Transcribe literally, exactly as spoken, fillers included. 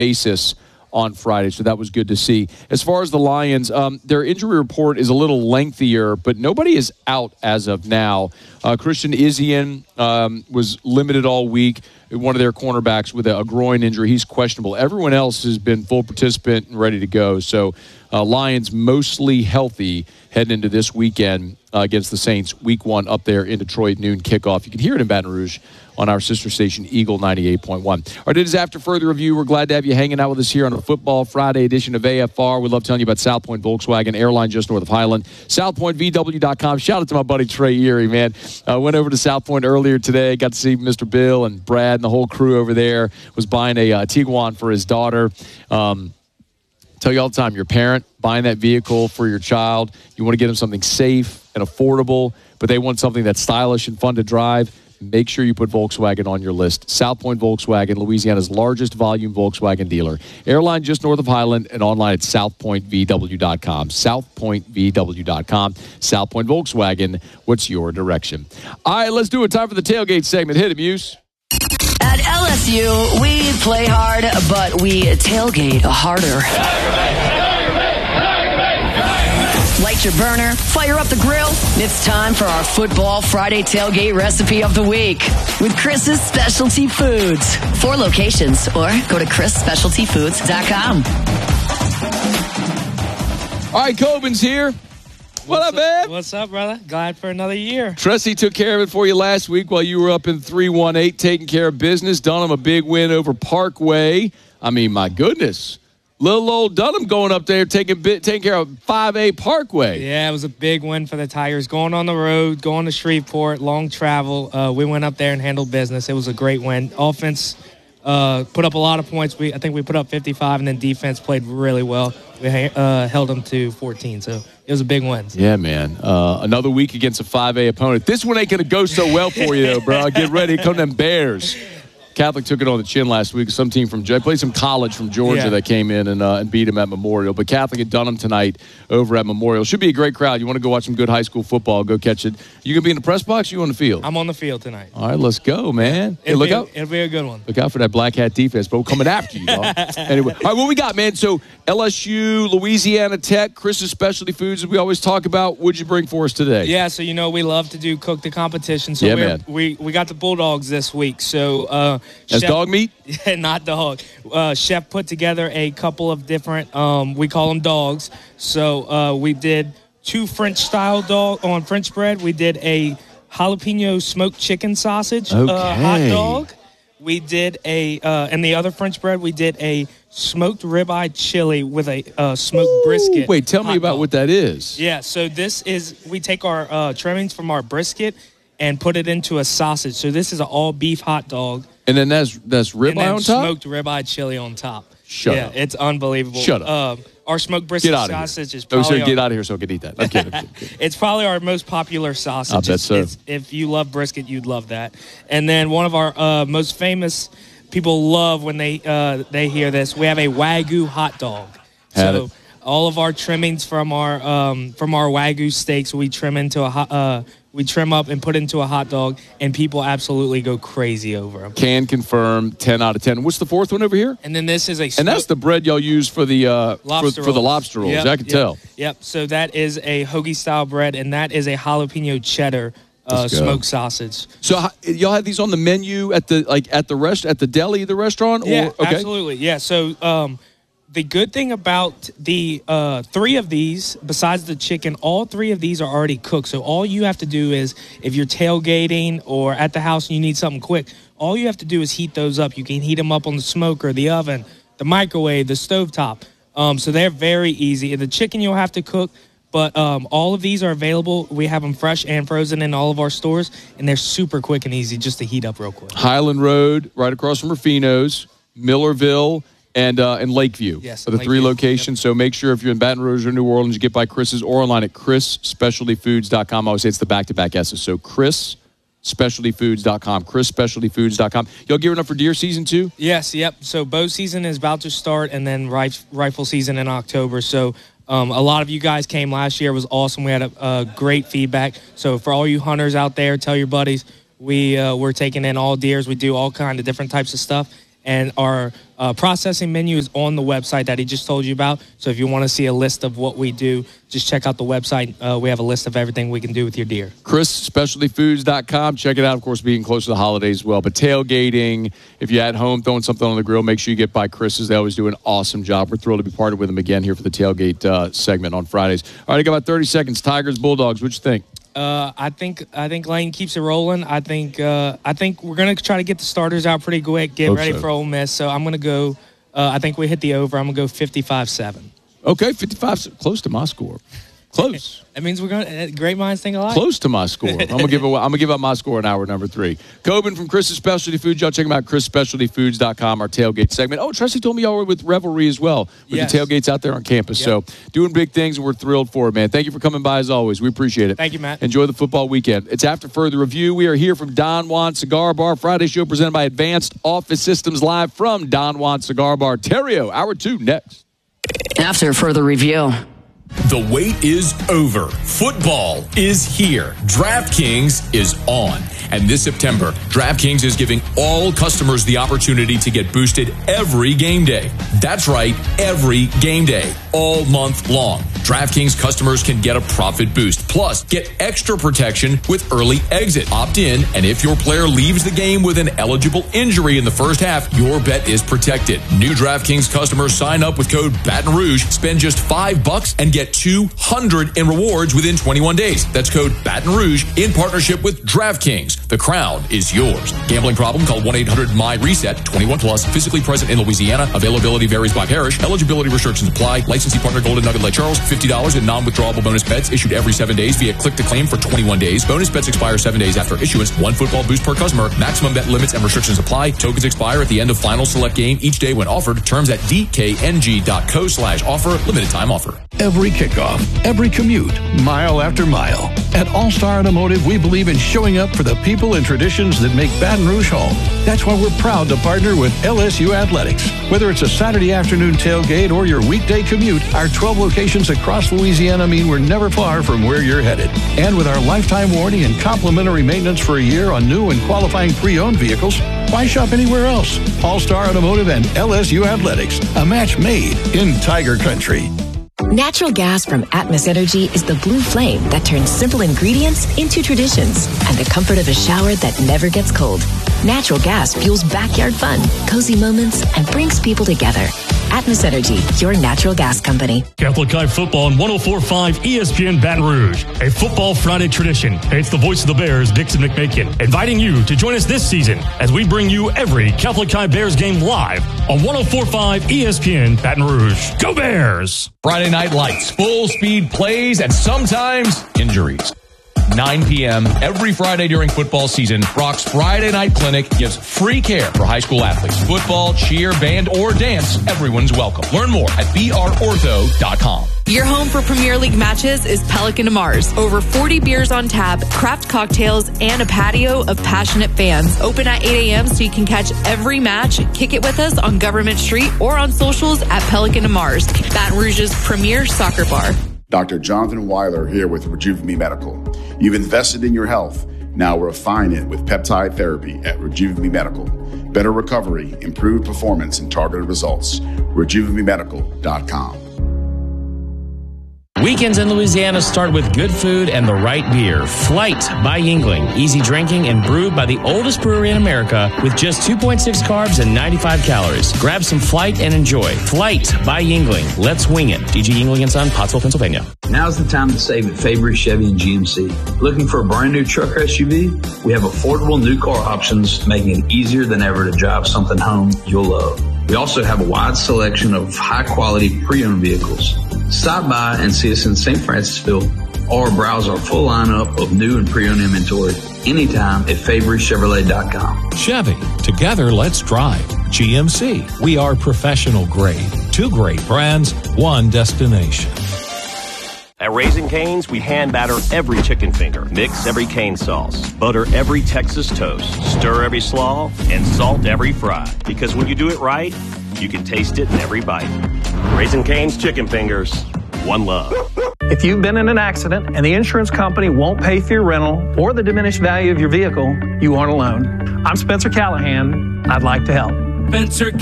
basis on Friday, so that was good to see. As far as the Lions, um, their injury report is a little lengthier, but nobody is out as of now. Uh, Christian Izien um, was limited all week. One of their cornerbacks with a, a groin injury. He's questionable. Everyone else has been full participant and ready to go. So uh, Lions mostly healthy heading into this weekend uh, against the Saints. Week one up there in Detroit, noon kickoff. You can hear it in Baton Rouge on our sister station, Eagle ninety-eight point one. All right, it is After Further Review. We're glad to have you hanging out with us here on a Football Friday edition of A F R. We love telling you about South Point Volkswagen, airline just north of Highland. south point v w dot com. Shout out to my buddy Trey Erie, man. I uh, went over to South Point earlier today. Got to see Mister Bill and Brad and the whole crew over there. Was buying a uh, Tiguan for his daughter. Um, tell you all the time, your parent buying that vehicle for your child, you want to get them something safe and affordable, but they want something that's stylish and fun to drive. Make sure you put Volkswagen on your list. South Point Volkswagen, Louisiana's largest volume Volkswagen dealer. Airline just north of Highland and online at south point v w dot com. south point v w dot com. South Point Volkswagen, what's your direction? All right, let's do it. Time for the tailgate segment. Hit it, Muse. At L S U, we play hard, but we tailgate harder. Light your burner, fire up the grill. It's time for our Football Friday tailgate recipe of the week with Chris's Specialty Foods. Four locations, or go to chris specialty foods dot com. All right, Coben's here. What What's up, man? What's up, brother? Glad for another year. Tressie took care of it for you last week while you were up in three one eight taking care of business. Dunham, a big win over Parkway. I mean, my goodness. Little old Dunham going up there taking bit, taking care of five A Parkway. Yeah, it was a big win for the Tigers. Going on the road, going to Shreveport, long travel. Uh, we went up there and handled business. It was a great win. Offense uh, put up a lot of points. We I think we put up fifty-five, and then defense played really well. We uh, held them to fourteen, so it was a big win. Yeah, man. Uh, another week against a five A opponent. This one ain't going to go so well for you, though, bro. Get ready. Come them Bears. Catholic took it on the chin last week. Some team from – I played some college from Georgia yeah. that came in and, uh, and beat him at Memorial. But Catholic had done them tonight over at Memorial. Should be a great crowd. You want to go watch some good high school football, go catch it. You going to be in the press box or you on the field? I'm on the field tonight. All right, let's go, man. Hey, it'll look be, out. It'll be a good one. Look out for that black hat defense, but we're coming after you, dog. Anyway, all right, what we got, man? So L S U, Louisiana Tech, Chris's Specialty Foods, as we always talk about. What'd you bring for us today? Yeah, so you know we love to do cook the competition. So yeah, we're, man. we we got the Bulldogs this week. So uh, That's Chef, dog meat? Yeah, not dog. Uh, Chef put together a couple of different. Um, we call them dogs. So uh, we did two French style dog on French bread. We did a jalapeno smoked chicken sausage okay. uh, hot dog. We did a, uh, and the other French bread, we did a smoked ribeye chili with a uh, smoked Ooh, brisket. Wait, tell me about dog. what that is. Yeah, so this is, we take our uh, trimmings from our brisket and put it into a sausage. So this is an all beef hot dog. And then that's that's ribeye and then on top? smoked ribeye chili on top. Shut yeah, up. it's unbelievable. Shut up. Um, our smoked brisket get out sausage of is here. probably Oh, so our, get out of here so I can eat that. I'm kidding. I'm kidding. It's probably our most popular sausage. I bet it's, so. It's, if you love brisket, you'd love that. And then one of our uh, most famous people love when they uh, they hear this. We have a Wagyu hot dog. Had so it. all of our trimmings from our um, from our Wagyu steaks, we trim into a hot, uh, we trim up and put into a hot dog, and people absolutely go crazy over them. Can confirm ten out of ten. What's the fourth one over here? And then this is a and that's the bread y'all use for the uh, for, for the lobster rolls. Yep, I can yep, tell. Yep. So that is a hoagie style bread, and that is a jalapeno cheddar uh, smoked sausage. So how, y'all have these on the menu at the like at the rest at the deli, the restaurant? Or, Yeah, okay. absolutely. Yeah. So um, the good thing about the uh, three of these, besides the chicken, all three of these are already cooked. So all you have to do is, if you're tailgating or at the house and you need something quick, all you have to do is heat those up. You can heat them up on the smoker, the oven, the microwave, the stovetop. Um, so they're very easy. The chicken you'll have to cook, but um, all of these are available. We have them fresh and frozen in all of our stores, and they're super quick and easy just to heat up real quick. Highland Road, right across from Rufino's, Millerville, and uh, and Lakeview yes, are the Lakeview. three locations. Yep. So make sure if you're in Baton Rouge or New Orleans, you get by Chris's or online at chris specialty foods dot com. I always say it's the back-to-back S's. So chris specialty foods dot com, chris specialty foods dot com. Y'all gearing up for deer season too? Yes, yep. So bow season is about to start, and then rif- rifle season in October. So um, a lot of you guys came last year. It was awesome. We had a, a great feedback. So for all you hunters out there, tell your buddies. We, uh, we're taking in all deers. We do all kind of different types of stuff. And our uh, processing menu is on the website that he just told you about. So if you want to see a list of what we do, just check out the website. Uh, we have a list of everything we can do with your deer. Chris Specialty Foods dot com. Check it out, of course, being close to the holidays as well. But tailgating, if you're at home throwing something on the grill, make sure you get by Chris's. They always do an awesome job. We're thrilled to be partnered with them again here for the tailgate uh, segment on Fridays. All right, I got about thirty seconds. Tigers, Bulldogs, what you think? Uh, I think I think Lane keeps it rolling. I think uh, I think we're gonna try to get the starters out pretty quick. Get Hope ready so. for Ole Miss. So I'm gonna go. Uh, I think we hit the over. I'm gonna go fifty-five seven. Okay, fifty-five, close to my score. Close. That means we're going to, great minds think alike. Close to my score. I'm gonna give away, I'm gonna give out my score in hour number three. Coben from Chris's Specialty Foods. Y'all check them out, Chris Specialty Foods dot com, our tailgate segment. Oh, Tracy told me y'all were with Revelry as well, with Yes. the tailgates out there on campus. Yep. So doing big things, and we're thrilled for it, man. Thank you for coming by as always. We appreciate it. Thank you, Matt. Enjoy the football weekend. It's after further review. We are here from Don Juan Cigar Bar. Friday show presented by Advanced Office Systems, live from Don Juan Cigar Bar. Terrio, hour two next. After further review. The wait is over. Football is here. DraftKings is on. And this September, DraftKings is giving all customers the opportunity to get boosted every game day. That's right, every game day, all month long. DraftKings customers can get a profit boost. Plus, get extra protection with early exit. Opt in, and if your player leaves the game with an eligible injury in the first half, your bet is protected. New DraftKings customers sign up with code Baton Rouge, spend just five bucks, and get two hundred in rewards within twenty-one days. That's code Baton Rouge in partnership with DraftKings. The crown is yours. Gambling problem? Call one eight hundred M Y reset. twenty-one plus. Physically present in Louisiana. Availability varies by parish. Eligibility restrictions apply. Licensee partner Golden Nugget Lake Charles. fifty dollars in non-withdrawable bonus bets issued every seven days via click to claim for twenty-one days. Bonus bets expire seven days after issuance. One football boost per customer. Maximum bet limits and restrictions apply. Tokens expire at the end of final select game each day when offered. Terms at d k n g dot co slash offer. Limited time offer. Every kickoff, every commute, mile after mile. At All-Star Automotive, we believe in showing up for the people and traditions that make Baton Rouge home. That's why we're proud to partner with L S U Athletics. Whether it's a Saturday afternoon tailgate or your weekday commute, our twelve locations across Louisiana mean we're never far from where you're headed. And with our lifetime warranty and complimentary maintenance for a year on new and qualifying pre-owned vehicles, why shop anywhere else? All-Star Automotive and L S U Athletics, a match made in Tiger Country. Natural gas from Atmos Energy is the blue flame that turns simple ingredients into traditions and the comfort of a shower that never gets cold. Natural gas fuels backyard fun, cozy moments, and brings people together. Atmos Energy, your natural gas company. Catholic High Football on one oh four point five E S P N Baton Rouge. A Football Friday tradition. It's the voice of the Bears, Dixon McMakin, inviting you to join us this season as we bring you every Catholic High Bears game live on one oh four point five E S P N Baton Rouge. Go Bears! Friday Night Lights, full speed plays, and sometimes injuries. nine p.m. every Friday during football season, Brock's Friday Night Clinic gives free care for high school athletes. Football, cheer, band, or dance, everyone's welcome. Learn more at b r ortho dot com. Your home for Premier League matches is Pelican to Mars. Over forty beers on tap, craft cocktails, and a patio of passionate fans. Open at eight a.m. so you can catch every match. Kick it with us on Government Street or on socials at Pelican to Mars, Baton Rouge's premier soccer bar. Doctor Jonathan Weiler here with Rejuve Me Medical. You've invested in your health. Now refine it with peptide therapy at Rejuve Me Medical. Better recovery, improved performance, and targeted results. rejuve me medical dot com. Weekends in Louisiana start with good food and the right beer. Flight by Yuengling. Easy drinking and brewed by the oldest brewery in America with just two point six carbs and ninety-five calories. Grab some Flight and enjoy. Flight by Yuengling. Let's wing it. D G Yuengling and Son, Pottsville, Pennsylvania. Now's the time to save at Fabry, Chevy, and G M C. Looking for a brand new truck or S U V? We have affordable new car options, making it easier than ever to drive something home you'll love. We also have a wide selection of high-quality pre-owned vehicles. Stop by and see us in Saint Francisville or browse our full lineup of new and pre-owned inventory anytime at Fabry Chevrolet dot com. Chevy, together let's drive. G M C, we are professional grade. Two great brands, one destination. At Raising Cane's, we hand batter every chicken finger, mix every cane sauce, butter every Texas toast, stir every slaw, and salt every fry. Because when you do it right, you can taste it in every bite. Raising Cane's chicken fingers, one love. If you've been in an accident and the insurance company won't pay for your rental or the diminished value of your vehicle, you aren't alone. I'm Spencer Callahan. I'd like to help. Spencer